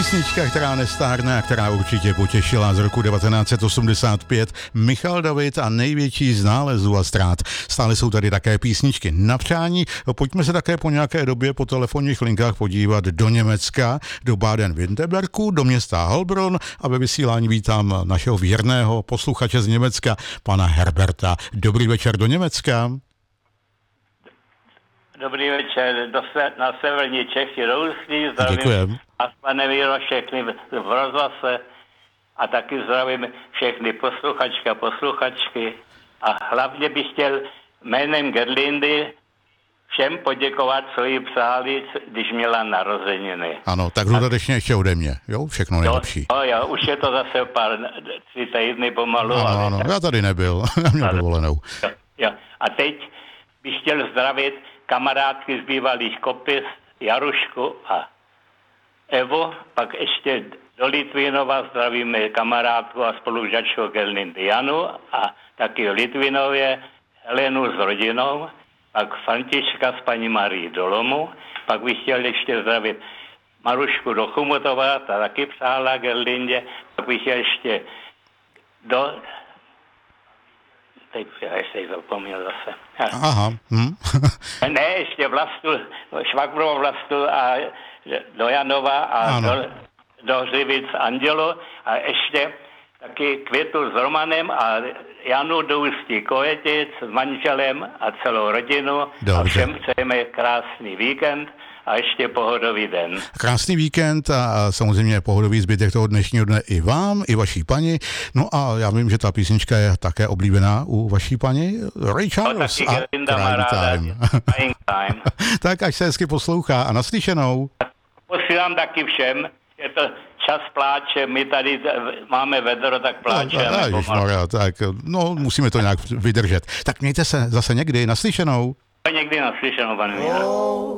Písnička, která nestárne a která určitě potěšila, z roku 1985, Michal David a Největší z nálezů a ztrát. Stále jsou tady také písničky na přání. Pojďme se také po nějaké době po telefonních linkách podívat do Německa, do Baden-Württemberku, do města Heilbronn a ve vysílání vítám našeho věrného posluchače z Německa, pana Herberta. Dobrý večer do Německa. Dobrý večer, na severní Čechy, do Ústí, zdravím a pane Víro, všechny v rozhlase a taky zdravím všechny posluchačky a hlavně bych chtěl jménem Gerlindy všem poděkovat, co jí přáli, když měla narozeniny. Ano, tak dodatečně ještě ode mě, jo, všechno nejlepší. Jo, už je to zase 3 týdny pomalu. Ano, já tady nebyl, já měl dovolenou. Jo. A teď bych chtěl zdravit kamarádky z bývalých Kopic, Jarušku a Evo, pak ještě do Litvínova zdravíme kamarádku a spolužačku Gerlindy Janu a taky v Litvinově Helenu s rodinou, pak Františka s paní Marí Dolomu, pak bych chtěl ještě zdravit Marušku do Chumutova, ta taky přála Gerlindě, pak bych chtěl ještě teď já ještě zapomněl zase. Aha. Ne, ještě švagrovou Vlastu a do Janova a do Hřivic Andělo a ještě taky Květu s Romanem a Janu do Ústí Kojetic s manželem a celou rodinu. Dobře. A všem přejeme krásný víkend a ještě pohodový den. Krásný víkend a samozřejmě pohodový zbytek toho dnešního dne i vám, i vaší paní. No a já vím, že ta písnička je také oblíbená u vaší paní. Ray Charles a Time. Tak až se hezky poslouchá a naslyšenou. Posílám taky všem, je to čas pláče, my tady máme vedro, tak pláčeme. Tak musíme to nějak vydržet. Tak mějte se zase někdy naslyšenou. Někdy naslyšenou, pane Míra.